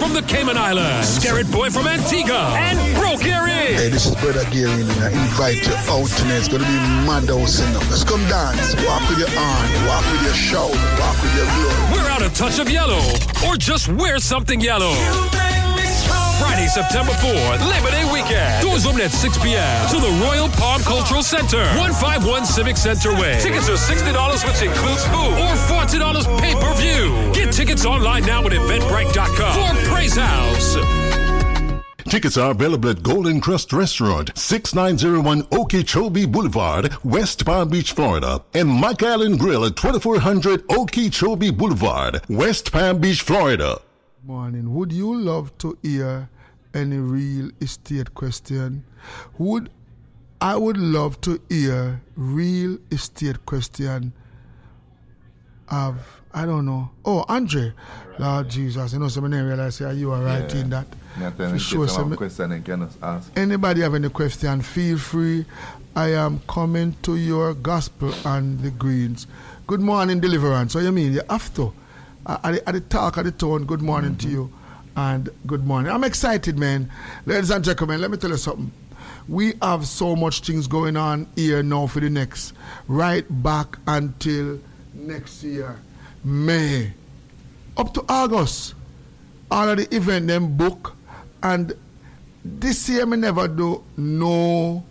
from the Cayman Islands, Scarrett Boy from Antigua, and Bro Gary. Hey, this is Brother Gary, and I invite you out tonight. It's going to be mad house enough. Let's come dance. Walk with your arm, walk with your shout, walk with your blood. Wear out a touch of yellow, or just wear something yellow. Friday, September 4th, Labor Day weekend. Doors open at 6 p.m. to the Royal Palm Cultural Center, 151 Civic Center Way. Tickets are $60, which includes food, or $40 pay-per-view. Get tickets online now at Eventbrite.com for Praise House. Tickets are available at Golden Crust Restaurant, 6901 Okeechobee Boulevard, West Palm Beach, Florida, and Mike Island Grill at 2400 Okeechobee Boulevard, West Palm Beach, Florida. Morning. Would you love to hear any real estate question? I would love to hear real estate question of, I don't know. Oh, Andre. Lord Jesus, you know, some name realize you are writing that. For sure, anybody have any question, feel free. I am coming to your gospel and the greens. Good morning, Deliverance. So you mean you have to? At the talk, at the tone, good morning to you. And good morning. I'm excited, man. Ladies and gentlemen, let me tell you something. We have so much things going on here now for the next, right back until next year, May. Up to August. All of the event them book. And this year, me never do no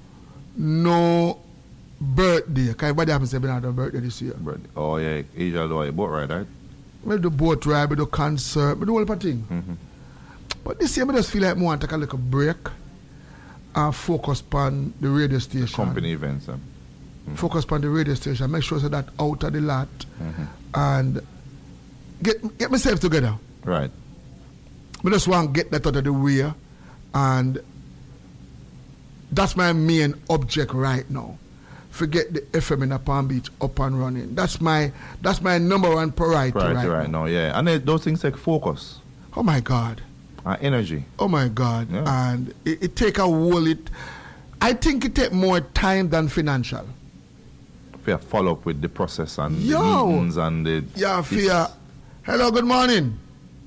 birthday. Because everybody happens to be not a birthday this year. Birthday. Oh, yeah. Usually do a boat ride, right? We do boat ride, we do concert, we do all the thing. Mm-hmm. But this year, I just feel like I want to take a little break and focus on the radio station. The company events. Focus on the radio station. Make sure so that out of the lot and get myself together. Right. I just want to get that out of the way, and that's my main object right now. Forget the FM in Palm Beach up and running. That's my number one priority right now. Yeah, and those things take focus. Oh my God. And energy. Oh my God. Yeah. And it take a whole I think it take more time than financial. Fair follow up with the process and the meetings and the. Yeah, fair. Hello, good morning.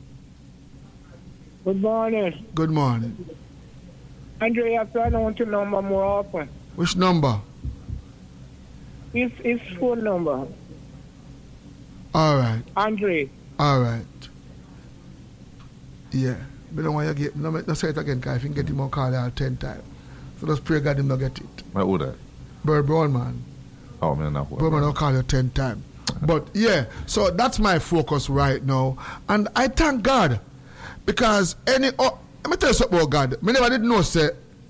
Good morning. Good morning. Andre, I want to number more often. Which number? His phone number. All right. Andre. All right. Yeah. But don't want you get, no say it again, because if you get him on call out 10 times. So just pray God him not get it. What would that? Bird Brown, man. Oh, man, not Bird Brown will call you 10 times. But yeah, so that's my focus right now. And I thank God. Because let me tell you something about God. Me never did know, say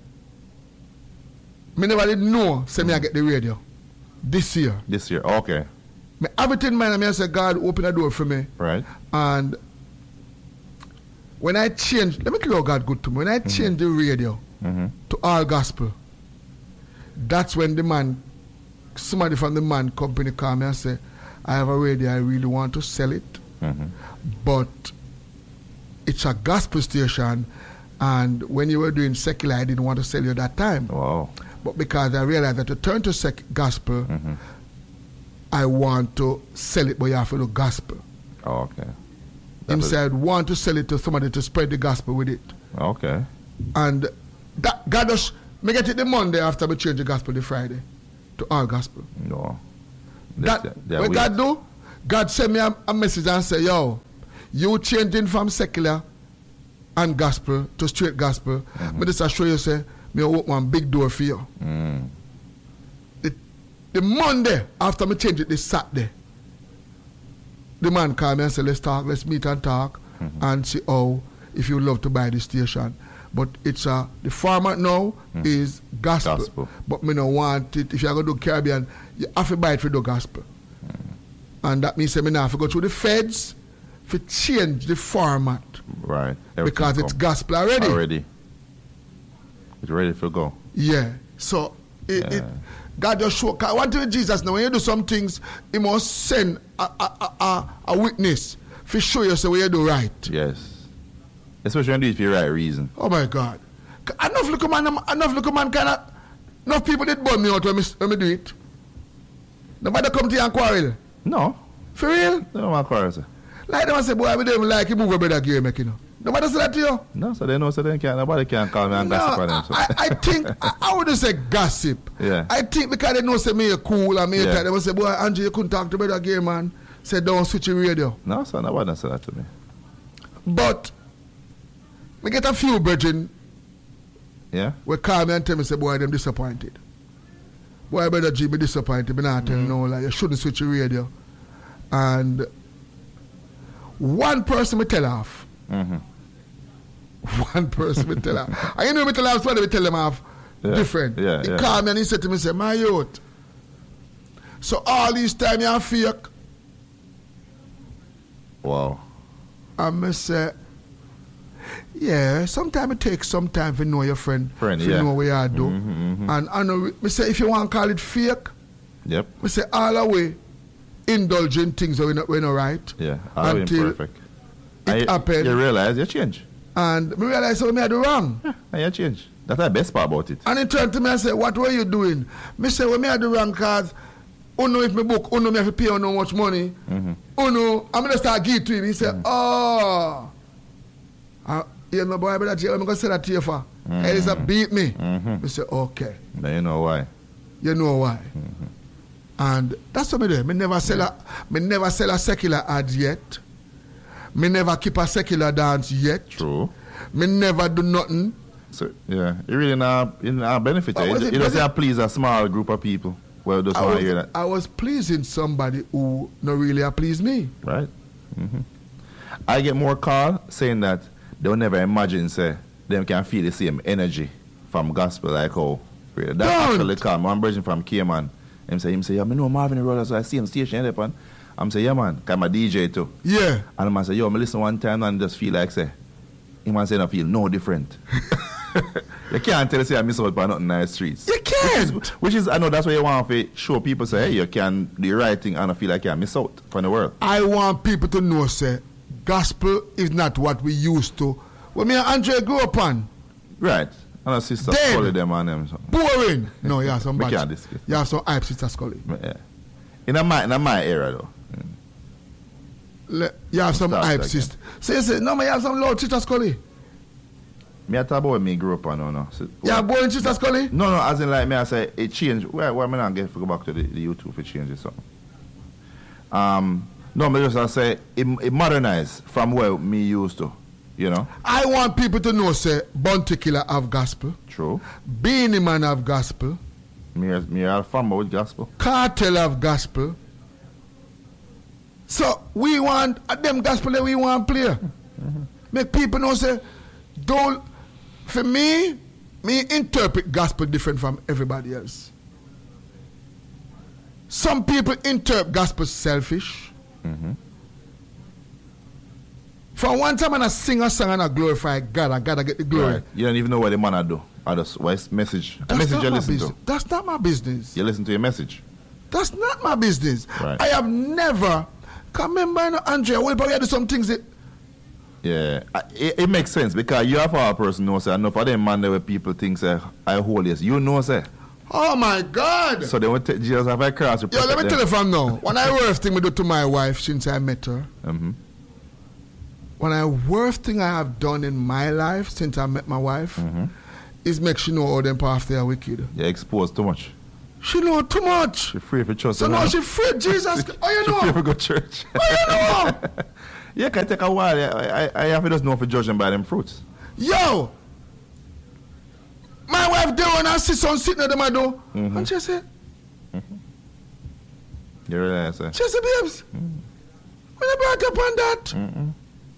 me I get the radio. This year, okay. Everything in mind, I say, God, open a door for me. Right. And when I change, let me tell you how God good to me. When I change the radio to all gospel, that's when somebody from the man company call me and say, I have a radio, I really want to sell it. But it's a gospel station, and when you were doing secular, I didn't want to sell you that time. Wow. But because I realized that to turn to gospel, I want to sell it, but you have to do gospel. Oh, okay. Him said, want to sell it to somebody to spread the gospel with it. Okay. And that God just, me get it the Monday after we change the gospel the Friday to all gospel. No. What God do? God send me a message and say, yo, you changing from secular and gospel to straight gospel. But this I show you, say, me open one big door for you. The Monday after me change it this Saturday, the man called me and said, let's meet and talk and see how, if you love to buy the station. But it's the format now is gospel. But me don't want it. If you're going to do Caribbean, you have to buy it for the gospel. And that means me now have to go through the feds to change the format. Right. Because it's gospel already. It's ready to go. Yeah. So God just show. One thing with Jesus now, when you do some things, He must send a witness to show you what you do right. Yes. Especially when you do it for the right reason. Oh my God. Enough look man kind of, enough people did burn me out when me do it. Nobody come to you and quarrel. No. For real? They don't want to quarrel, sir. Like them say, boy, I don't like you move a brother gear, make you know. Nobody say that to you? No, so they know, so nobody can call me and gossip on them. So. I think, I wouldn't say gossip. Yeah. I think because they know say me cool and me Yeah. tight, they will say, boy, Andrew, you couldn't talk to me that game, man. Say, don't switch your radio. No, so nobody say that to me. But, we get a few brethren Yeah? will call me and tell me, say, boy, them disappointed. Boy, brother G, be disappointed. Me not tell you no, like, you shouldn't switch your radio. And one person me tell off. Mm-hmm. One person me tell off. And you know me tell off, so me tell them off different. Yeah, He yeah. called me and he said to me, say, my youth, so all these time you are fake. Wow. And I say, yeah, sometimes it takes some time to know your friend to yeah. know what you do. Mm-hmm. And I know, I say, if you want to call it fake, Yep. I say, all the way, indulge in things that we're not right. Yeah. All Until imperfect. it happened. You realize you change. And I realize so I do wrong. And you change. That's the best part about it. And he turned to me and said, what were you doing? Me say, well, I do wrong because Uno, if me book, Uno, me have to pay Uno much money. Mm-hmm. Uno, I'm going to start give to him. He said, you know, boy, I'm going to say that to you for. Elisa beat me. I said, okay. Now you know why. You know why. And that's what I do. Me never sell a secular ad yet. Me never keep a secular dance yet. True. Me never do nothing. So, yeah, it really not benefit But you. was It it- was doesn't it- please a small group of people. Well, just want to hear that. I was pleasing somebody who not really please me. Right? I get more call saying that they'll never imagine, say, them can feel the same energy from gospel like how. That Don't. actually come. One person from Cayman, him say, yeah, I know Marvin Roller, so I see him station upon. I'm say, yeah, man, because I'm a DJ too. Yeah. And I'm say, yo, I listen one time and just feel like, say, him man say, I feel no different. You can't tell, say, I miss out by nothing in the streets. You can't. Which is, I know that's why you want to show people, say, hey, you can do the right thing and I feel like you miss out from the world. I want people to know, say, gospel is not what we used to. When me and Andre grew up on, Right. And a sister Dead. Scully them and them. So. boring. No, you have some We bad. can't discuss. You have some hype, Sister Scully. Yeah. In my era, though. You have some Start hype, again. sister. So you say, no, man, you have some loud Sister Scully. Me I talk about when me grew up on, no. So, You have boring Sister Scully? No, as in like me, I say it changed. Why me not get to go back to the YouTube for changes something? No, me just I say it modernized from where me used to, you know. I want people to know, say, Bounty Killer have gospel. True. Beanie Man have gospel. Me are family with gospel. Cartel have gospel. So we want them gospel that we want to play. Make people know, say, don't, for me interpret gospel different from everybody else. Some people interpret gospel selfish. For one time when I sing a song and I glorify God, I gotta get the glory. Right. You don't even know what the man I do. I just what's message. A message you listen to. That's not my business. You listen to your message. That's not my business. Right. I have never. Can remember, Andrea, we probably do some things that. Yeah, it makes sense because you have a person know say enough of them man there where people think say I holiest. You know say. Oh my God! So they would take Jesus have a cross to Yo, let me tell you from now. When I worst thing I do to my wife since I met her. When I worst thing I have done in my life since I met my wife is make she know all them paths they are wicked. You're exposed too much. She know too much. She's free for trust. So now she afraid Jesus. Oh, you She's free know? for go church. Oh, you know? Yeah, it can take a while. I have to just know for judging by them fruits. Yo! My wife there when I see son sitting at them I do. And she said, You realize that? she said, babes, when I brought up on that.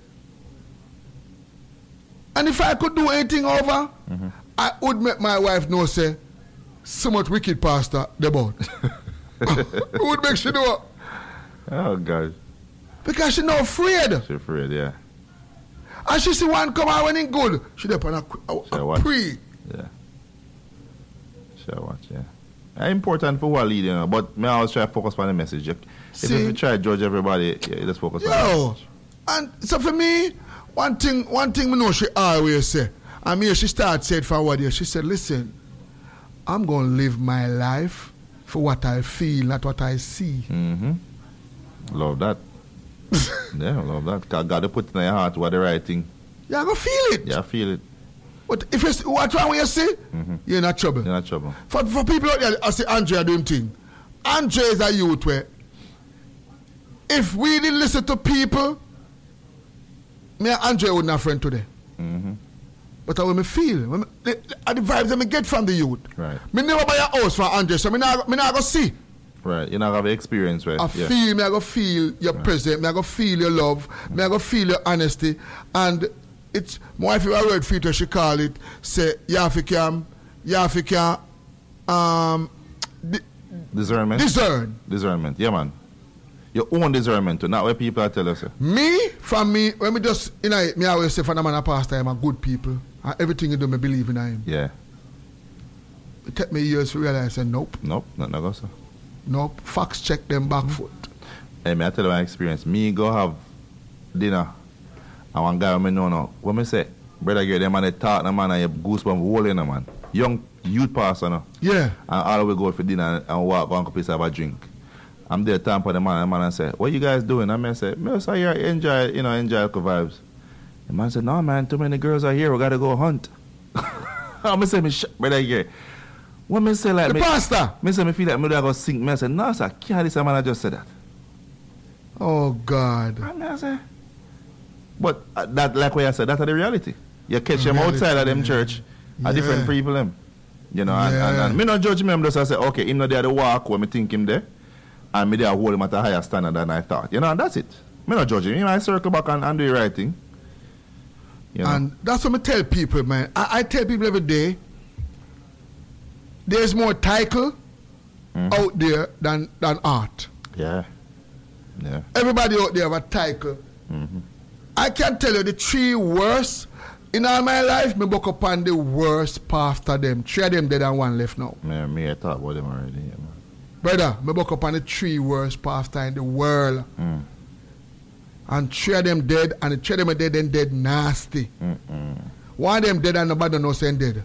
And if I could do anything over, I would make my wife know, say, so much wicked pastor, they bought. Would make she know. Oh, God. Because she not afraid. She's afraid, yeah. And she see one come out when it good. She dey on She a watch. pre. Yeah. Sure, watch, yeah. It's important for who are leading, you know, but me always try to focus on the message. If See? you try to judge everybody, yeah, you just focus on the Yo. message. And so for me, one thing me know she always say. And me she started said for what year. She said, listen, I'm gonna live my life for what I feel, not what I see. Love that. Yeah, love that. Because God put in your heart what the right thing You're going to feel it. Yeah, I feel it. But if you see, what's wrong when you see, you're in trouble. You're in trouble. For people out there, I say Andre doing thing. Andre is a youth where if we didn't listen to people, me and Andre wouldn't have friend today. But how me feel, the vibes that me get from the youth. Right. Me never buy a house for Andre, so me not go see. Right. You not have experience, right? I go feel your presence, me I go feel your love, me I go feel your honesty, and it's my wife a word feature she call it, say discernment. Discernment, yeah man. Your own discernment too, not what people are telling us. Me, when me just, me always say for the man a pastor, I'm a good people. And everything you do, me believe in him. Yeah. It took me years to realize, nope. Nope, not go so. Nope, facts check them back foot. Hey, me I tell you my experience. Me go have dinner, and one guy me know now, when me say, brother girl, them man they talk, them man and you goosebumps whole in them man. Young youth pastor now. Yeah. And all we go for dinner and walk one place have a drink. I'm there time for the man and say, what you guys doing? And I say, me say here enjoy the vibes. The man said, no man, too many girls are here, we gotta go hunt. I say, brother girl. When me say like the pastor, me say me feel like me go sing. Me say, no sir, can't this man I just said that. Oh God. And I say, but that like what I said, that's the reality. You catch them outside of them church, a different people them. You know, and me not judge him, just I say, okay, him not there to walk when me think him there, and me there hold him at a higher standard than I thought. You know, and that's it. Me not judge him. I circle back and do the right thing. You know? And that's what I tell people, man. I tell people every day, there's more title out there than art. Yeah. Yeah. Everybody out there have a title. I can tell you the 3 worst in all my life, me buck up on the worst after them. 3 of them dead and 1 left now. Me I thought about them already. Yeah, man. Brother, me buck up on the 3 worst pastor in the world. And 3 of them dead, and the 3 of them are dead and dead nasty. One of them dead and nobody knows saying dead.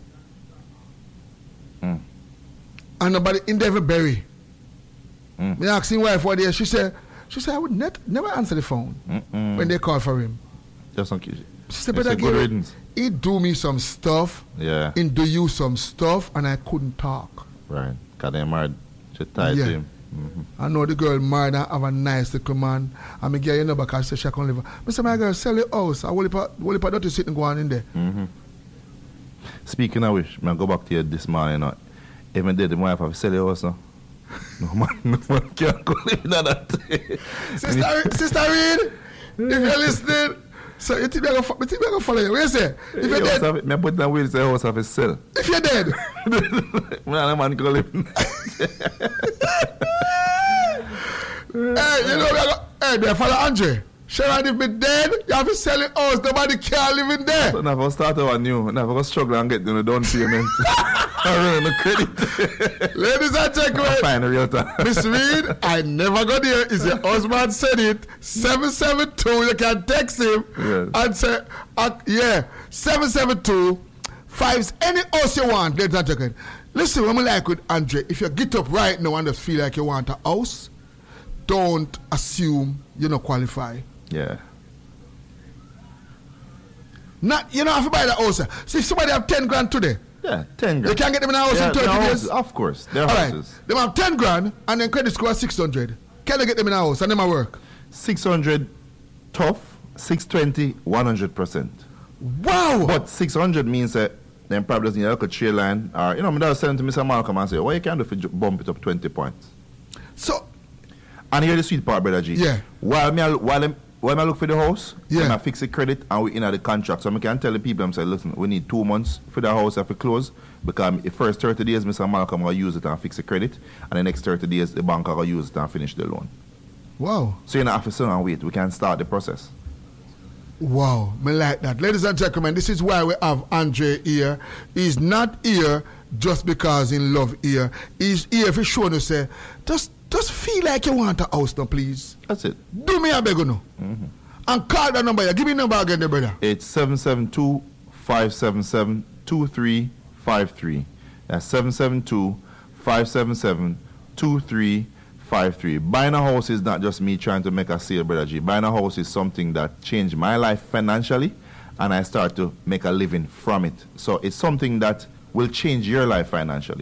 And nobody in there bury. Me asked him wife what day. She said I would never answer the phone when they call for him. Just don't keep. She said, but he do me some stuff. Yeah. He do you some stuff, and I couldn't talk. Right. Cause they married. She tied to him. I know the girl married and have a nice little man. And me get you know because she say she can't live. I say, my girl, sell your house. I will put dirty sitting going in there. Speaking of which, I go back to you this morning. Even did the wife have sell your house now. No man can't go live in that. Sister Reed, if you're listening, so you think I'm going to follow you? What you say? If you're dead, I put that wheel say house have a sell. If you're dead, no man can live in. Hey, you know, they follow Andre. Sharon, if me dead, you have to sell it house. Nobody can live in there. So now if I start over new, now if I struggle and get the down payment, I run the credit. Ladies and gentlemen, find a real time. Miss Reed, I never got here. Is your husband said it? 772. You can text him and say, 772 5 any house you want. Ladies and gentlemen, listen, when we like with Andre, if you get up right now and just feel like you want a house, don't assume you don't qualify. Yeah. Not you don't have to buy the house. So if somebody have 10 grand today, 10 grand. They can't get them in a house in 30 years. Of course. They're houses. Right. They have 10 grand and then credit score 600. Can they get them in a house and them a work? 600 tough, 620, 100%. Wow! But 600 means that then probably doesn't need a trail line. Or, I was saying to Mr. Malcolm and say, what you can do if you bump it up 20 points? So, and here's the sweet part, Brother G. Yeah. While I look for the house, yeah. I fix the credit and we in the contract. So I can tell the people, I'm saying, listen, we need 2 months for the house if we close. Because the first 30 days, Mr. Malcolm will use it and fix the credit. And the next 30 days, the bank will use it and finish the loan. Wow. So you don't have to sit and wait. We can start the process. Wow. Me like that. Ladies and gentlemen, this is why we have Andre here. He's not here just because he love here. He's here for showing us, say, just feel like you want a house now, please. That's it. Do me a beg no. And call that number here. Give me the number again, there, brother. It's 772-577-2353. That's 772-577-2353. Buying a house is not just me trying to make a sale, Brother G. Buying a house is something that changed my life financially and I start to make a living from it. So it's something that will change your life financially.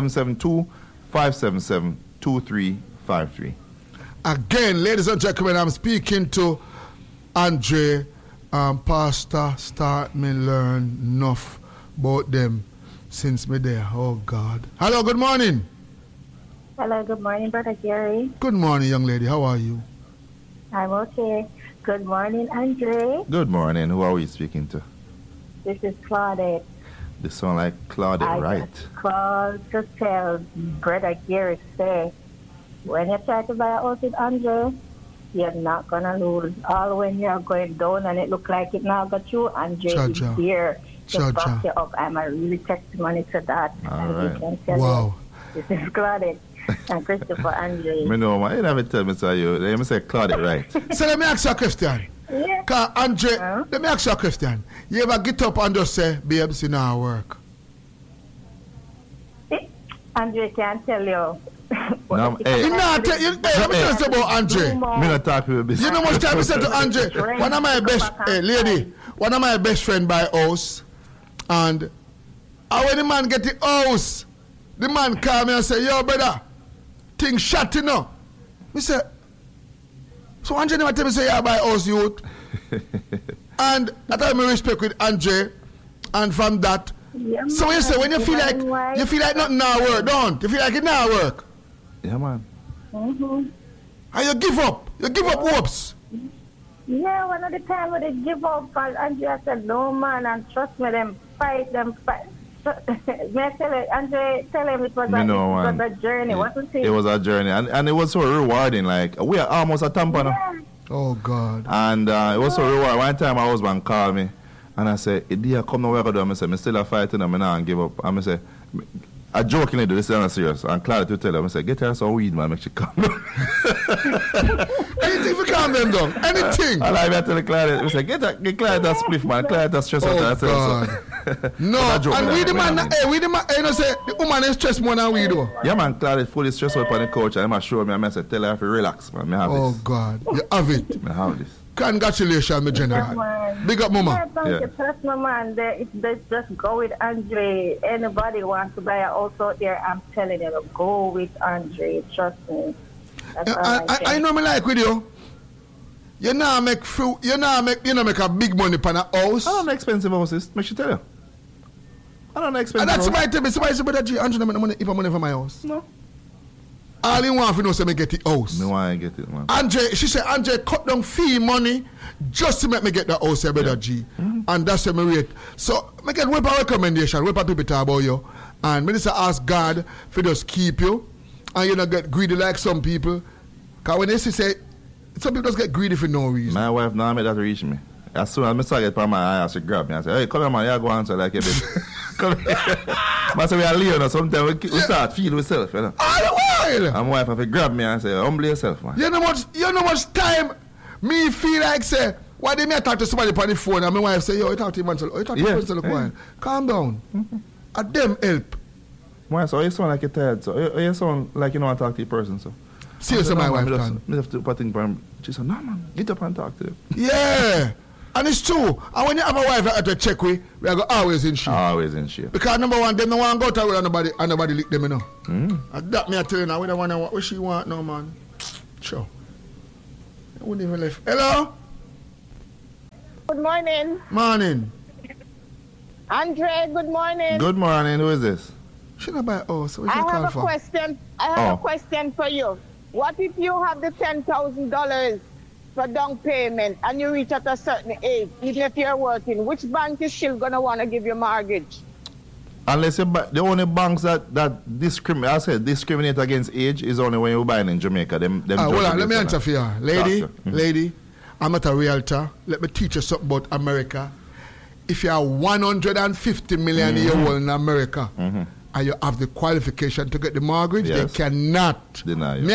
772-577-2353. Again, ladies and gentlemen, I'm speaking to Andre, Pastor. Start me learn enough about them since me there. Oh God. Hello, good morning. Hello, good morning, Brother Gary. Good morning, young lady. How are you? I'm okay. Good morning, Andre. Good morning. Who are we speaking to? This is Claudette. This sound like Claudette, right? I called to tell Brother Gary, say, when you try to buy a house with Andre, you're not going to lose. All when you're going down and it look like it now got you, Andre is here to back you up. I'm a really testimony to that. All right. Can tell you, this is Claudette. And Christopher Andre. I know, man. You never tell me so you. Let me say Claudette, right? So let me ask you a question. Yeah. Because Andre, let me ask you a question. You ever get up and just say, babes, you know work? Andre can't tell you. No, hey. Let me tell you about Andre. Me not talk to you. You know much time I said to Andre, one of my best, lady, one of my best friend buy house, and when the man get the house, the man call me and say, yo, brother, thing shut, you know. Me say, so Andre never tell me say, yeah, buy house, youth. And I tell me respect with Andre, and from that, yeah, so you say, when you feel like nothing now work, don't you feel like it now work? Yeah, man. Mm-hmm. And you give up hopes. Yeah, one of the time when they give up, and Andre said, no, man, and trust me, them fight. May I tell you, Andre, tell him it was a journey, wasn't it? It was a journey, and it was so rewarding. Like, we are almost at Tampa now. Yeah. Oh, God. And it was so rewarding. One time, my husband called me, and I said, Idia, come now, work. I said, I'm still fighting, I'm not give up. And I said, I jokingly do this, is not serious. And Claudia to tell him, I said, get her some weed, man, make she calm down. Anything for calm them down. Anything. And I tell Claudia, I said, get Claudia that spliff, man. Claudia that stress out. Oh, God. No, and we the man, you know, say, the woman is stressed more than we do. Yeah, man, Claudia fully stressed out on the couch, and I'm sure me, I said, tell her to relax, man. I have oh, this. God. You have it. I have this. Congratulations, my general. Big up, mama. Yeah, thank you. Trust me, man. They just go with Andre. Anybody wants to buy a house out there, I'm telling you, go with Andre. Trust me. I know me like with you. You know make a big money on a house. I don't know expensive houses. Make sure tell you. I don't know expensive. And that's why I tell me, somebody say, but Andre don't make money if I money for my house. No. All you want to know say me get the house. No want to get it, man. She said, Andre cut down fee money just to make me get the house, brother G. Mm-hmm. And that's the rate. So, I get whip a recommendation, whip a people talk about you. And minister ask God for just keep you. And you don't get greedy like some people. Because when they say, some people just get greedy for no reason. My wife now made that reach me. As soon as I start get on my eye, she grab me and say, hey, come here, man, you go answer like a bit. Come here. But so we are Leon, sometimes we start feel ourselves, you know. All the while. And my wife have to grab me and say, humble yourself, man. You know much time me feel like say, why didn't I talk to somebody on the phone and my wife say, yo, you talk to him until while. Calm down. Mm-hmm. And them help. Why, so you sound like you're tired, so you sound like you don't want to talk to the person, so. Seriously, my wife can. I have to put things for him. She said, no, man, get up and talk to him. Yeah. And it's true. And when you have a wife that have to check we are always in shape. Always in shape. Because number one, them no want to go to with nobody lick them, you know. And that me I tell you now, we don't want what she want no, man. Sure. I wouldn't even left. Hello? Good morning. Morning. Andre, good morning. Good morning. Who is this? She not by us. So I have a question for you. What if you have the $10,000 for down payment and you reach at a certain age, even if you're working, which bank is still going to want to give you mortgage? Unless the only banks that discriminate against age is only when you're buying in Jamaica. Hold on, let me answer for you. Lady, I'm not a realtor. Let me teach you something about America. If you are 150 million a year old in America, and you have the qualification to get the mortgage, they cannot deny you. Me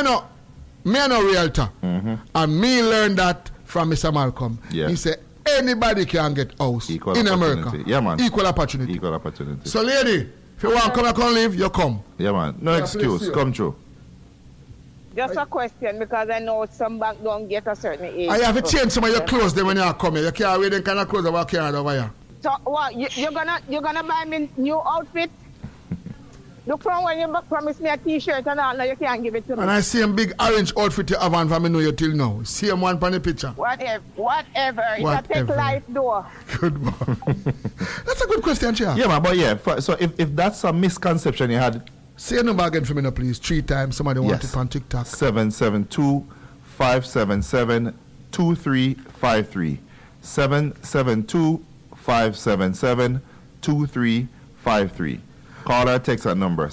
no realtor. And me learned that from Mr. Malcolm. Yeah. He said anybody can get house in America. Yeah, man. Equal opportunity. Equal opportunity. So lady, if you want to come and live, you come. Yeah, man. No excuse. Come true. Just a question, because I know some bank don't get a certain age. I have to change some of your clothes then when you come here. You can't wear them kind of clothes that walk here over here. So what? You're gonna buy me new outfit? Look from when you promised me a t-shirt and all, now you can't give it to me. And I see a big orange outfit you have on from me know you till now. Same one from the picture. Whatever. It's a take life door. Good man. That's a good question, Chia. Yeah, man, but yeah, so if that's a misconception you had. Say your number again for me now, please. 3 times. Somebody want it on TikTok. 772-577-2353. 772-577-2353. Call or text that number,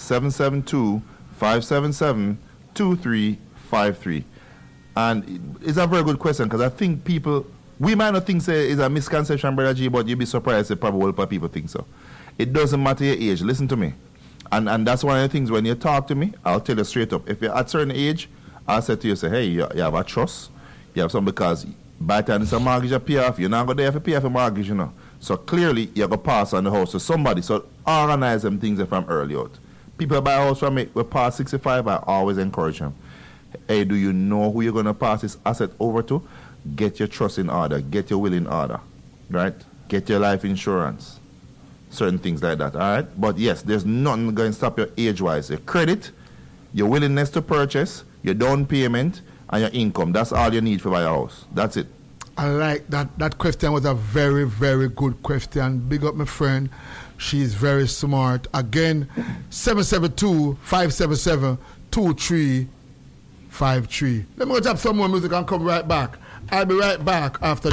772-577-2353. And it's a very good question, because I think people, we might not think it's a misconception, Brother G, but you'd be surprised if probably people think so. It doesn't matter your age. Listen to me. And that's one of the things, when you talk to me, I'll tell you straight up. If you're at a certain age, I'll say to you, hey, you have a trust. You have something, because by the time it's a mortgage you pay off, you're not going to have to pay off a mortgage, you know. So clearly, you're going to pass on the house to somebody. So organize them things from early out. People buy a house from me, we pass 65, I always encourage them. Hey, do you know who you're going to pass this asset over to? Get your trust in order. Get your will in order. Right? Get your life insurance. Certain things like that. All right? But yes, there's nothing going to stop your age-wise. Your credit, your willingness to purchase, your down payment, and your income. That's all you need for buy a house. That's it. I like that. That question was a very, very good question. Big up my friend. She's very smart. Again, 772-577-2353. Let me go tap some more music and come right back. I'll be right back after